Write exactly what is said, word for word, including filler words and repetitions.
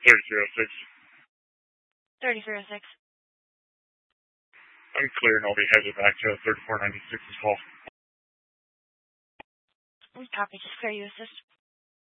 thirty-three oh six. thirty-three oh six. I'm clear, and I'll be headed back to thirty-four ninety-six's call. Copy. Just clear you assist.